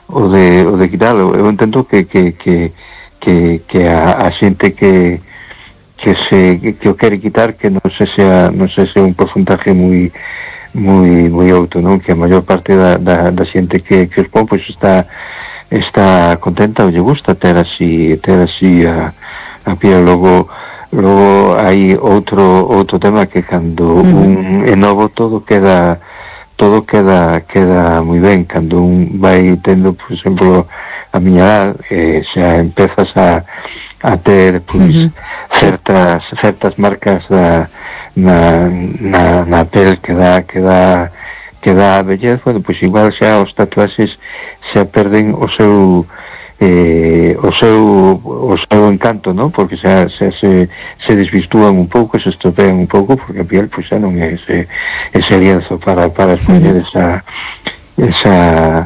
o de, o de quitalo. Eu entendo que que, que, que, que a, a xente que que se que, que o quere quitar, que non se sea non se sea un porcentaje moi moi moi alto, non? Que a maior parte da, da, da xente que, que os pon pois está está contenta ou lle gusta ter así ter así a, a piel. Logo logo hai outro outro tema que cando uh-huh. un é novo todo queda todo queda queda moi ben. Cando un vai tendo, por exemplo, a miña edad, eh, xa empezas a a ter pois uh-huh. certas certas marcas da, na, na, na pel que dá que dá que dá a vellez, bueno, pois igual xa os tatuaxes xa perden o seu eh, o seu o seu encanto, non? Porque xa, xa se, se desvirtúan un pouco, se estropean un pouco, porque a piel pois xa non é ese, ese lienzo para, para expoñer esa esa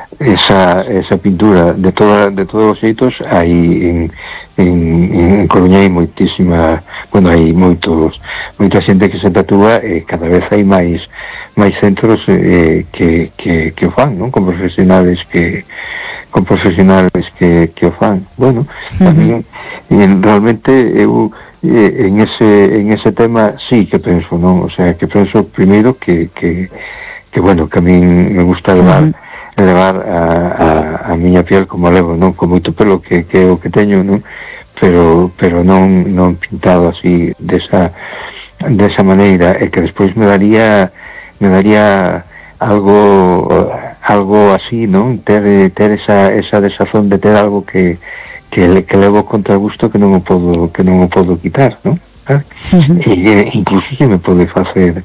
esa esa pintura. De toda de todos os xeitos hai en en, en Coruña hai moitísima, bueno, hai moitos moita xente que se tatúa, e cada vez hai máis máis centros eh, que, que, que o fan, non? Con profesionales que con profesionales que, que o fan. Bueno, tamén uh-huh. en, realmente eu eh, en ese en ese tema sí que penso, non? O sea, que penso primeiro que que que bueno, que a min me gusta levar uh-huh. levar a, a, a miña piel como levo, non? Con moito pelo que, que é o que teño, non? Pero pero non non pintado así desa desa maneira, e que despois me daría me daría algo algo así, non? Ter ter esa esa desazón de ter algo que que que levo contra gusto, que non o podo que non o podo quitar, non? ¿Ah? Uh-huh. E incluso se me pode facer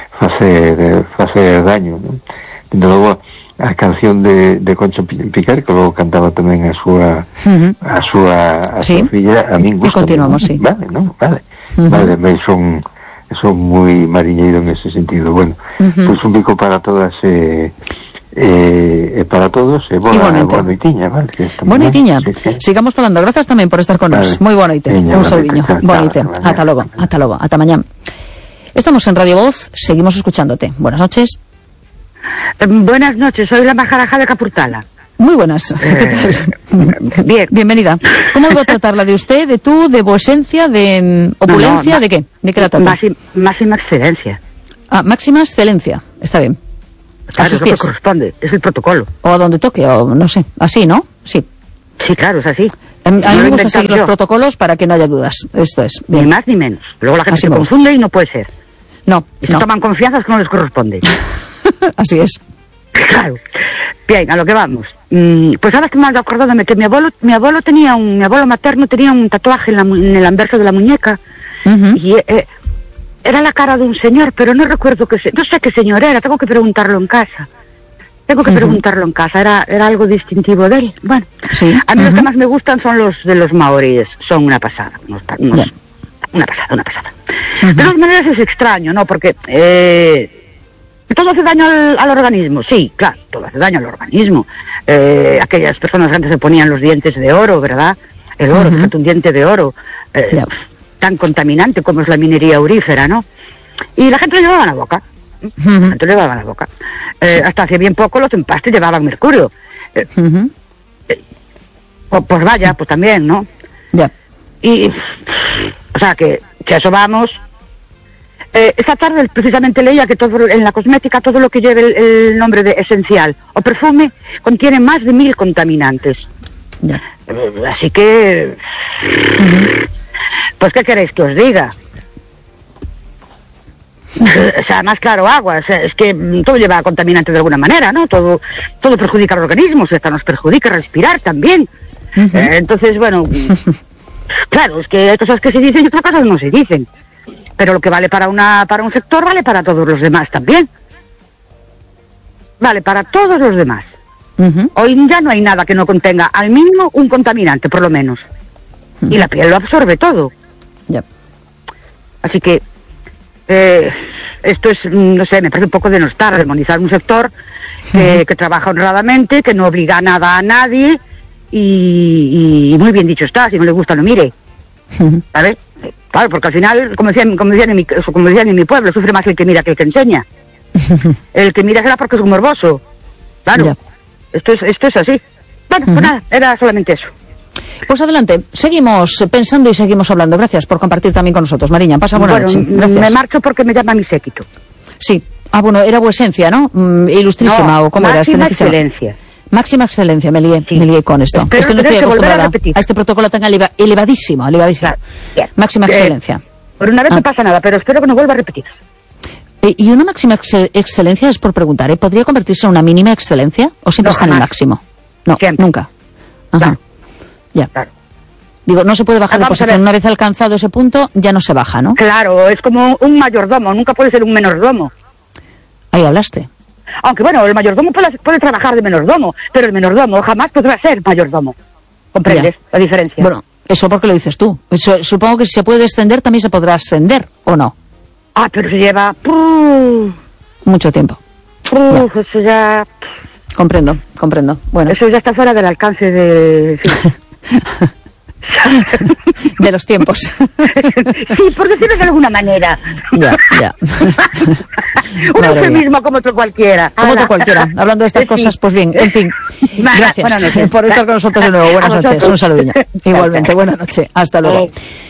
facer facer daño, non? Dende logo a canción de, de Concho Piquer, que logo cantaba tamén a súa uh-huh. a súa a sí. súa filla, a min gusta. E continuamos, sí. Vale, non? Vale. Uh-huh. Vale, me son son moi mariñeiro en ese sentido. Bueno, uh-huh. pois un bico para todas e eh, eh, para todos e boa, boa noitiña, vale? Boa noitiña. Sí, sí. Sigamos falando. Grazas tamén por estar con vale. nos. Moi boa noite. Veña, un saudiño. Boa noite. Ata logo. Ata logo. Ata mañán. Estamos en Radio Voz, seguimos escuchándote. Buenas noches. Eh, buenas noches, soy la Majaraja de Capurtala. Muy buenas. Eh, bien. Bienvenida. ¿Cómo debo tratarla? ¿De usted, de tú, de vuesencia, de opulencia? No, no, ¿de qué? ¿De qué la trata? Máxima, máxima excelencia. Ah, máxima excelencia. Está bien. Claro, es lo que corresponde, es el protocolo. O a donde toque, o no sé. Así, ¿no? Sí. Sí, claro, es así. A mí, a mí me gusta seguir yo. los protocolos para que no haya dudas. Esto es. Bien. Ni más ni menos. Luego la gente así se confunde y no puede ser. No, y se no. toman confianzas que no les corresponde. Así es. Claro. Bien, a lo que vamos. Mm, pues ahora estoy mal acordándome que mi abuelo, mi abuelo tenía un, mi abuelo materno tenía un tatuaje en, la, en el anverso de la muñeca. Uh-huh. Y eh, era la cara de un señor, pero no recuerdo que se, no sé qué señor era, tengo que preguntarlo en casa. Tengo que uh-huh. preguntarlo en casa, era, era algo distintivo de él. Bueno, sí. A mí uh-huh. los que más me gustan son los de los maoríes, son una pasada, unos, unos, yeah. una pasada, una pasada. Uh-huh. De todas maneras es extraño, ¿no? Porque eh, todo hace daño al, al organismo, sí, claro, todo hace daño al organismo. Eh, aquellas personas que antes se ponían los dientes de oro, ¿verdad? El oro, uh-huh. un diente de oro, eh, yeah. tan contaminante como es la minería aurífera, ¿no? Y la gente lo llevaba a la boca. Uh-huh. La gente lo llevaba a la boca. Eh, sí. Hasta hace bien poco los empastes llevaban mercurio. Eh, uh-huh. eh, pues, pues vaya, pues también, ¿no? Ya. Yeah. Y, o sea, que, que a eso vamos. Eh, esta tarde precisamente leía que todo en la cosmética todo lo que lleve el, el nombre de esencial o perfume contiene más de mil contaminantes. Yeah. Eh, así que, uh-huh. pues ¿qué queréis que os diga? O sea, más claro, agua, o sea, es que todo lleva contaminante de alguna manera, ¿no? Todo todo perjudica al organismo, o sea, hasta nos perjudica respirar también. Uh-huh. Eh, entonces, bueno, claro, es que hay cosas que se dicen y otras cosas no se dicen. Pero lo que vale para una para un sector vale para todos los demás también. Vale para todos los demás. Uh-huh. Hoy ya no hay nada que no contenga al mínimo un contaminante, por lo menos. Uh-huh. Y la piel lo absorbe todo. Yep. Así que Eh, esto es, no sé, me parece un poco denostar, demonizar un sector que, uh-huh. que trabaja honradamente, que no obliga a nada a nadie y, y muy bien dicho está, si no le gusta no mire, uh-huh. ¿sabes? Claro, porque al final, como decían, como decían, en mi, como decían en mi pueblo, sufre más el que mira que el que enseña. Uh-huh. El que mira será porque es un morboso, claro. Yeah. esto es, esto es así. Bueno, uh-huh. pues nada, era solamente eso. Pues adelante, seguimos pensando y seguimos hablando. Gracias por compartir también con nosotros, Mariña. Pasa buena bueno, noche. Gracias. Me marcho porque me llama mi séquito. Sí. Ah, bueno, era vuesencia, ¿no? Mm, ilustrísima, no, ¿o cómo era? Máxima excelencia. Máxima excelencia, me lié, sí. me lié con esto. Espero es que no estoy acostumbrada a, a este protocolo tan eleva, elevadísimo, elevadísimo. Claro. Máxima eh, excelencia. Por una vez ah. no pasa nada, pero espero que no vuelva a repetir. Eh, ¿Y una máxima ex excelencia, es por preguntar, ¿eh? ¿podría convertirse en una mínima excelencia? ¿O siempre no, está jamás. en el máximo? No, siempre. Nunca. Ajá. Claro. Ya. Claro. Digo, no se puede bajar ah, de posición. Una vez alcanzado ese punto, ya no se baja, ¿no? Claro, es como un mayordomo, nunca puede ser un menordomo. Ahí hablaste. Aunque bueno, el mayordomo puede, puede trabajar de menordomo, pero el menordomo jamás podrá ser mayordomo. ¿Comprendes ya. la diferencia? Bueno, eso porque lo dices tú. Eso, supongo que si se puede descender, también se podrá ascender, ¿o no? Ah, pero se lleva... Uh, mucho tiempo. Uh, ya. Eso ya... Comprendo, comprendo. Bueno. Eso ya está fuera del alcance de... Sí. de los tiempos. Sí, por decirlo de alguna manera. Ya, ya. Un eufemismo como otro cualquiera. Como otro cualquiera. Hablando de estas sí. cosas, pues bien, en fin. Gracias por estar con nosotros de nuevo. Buenas noches. Un saludillo. Igualmente, buenas noches. Hasta luego.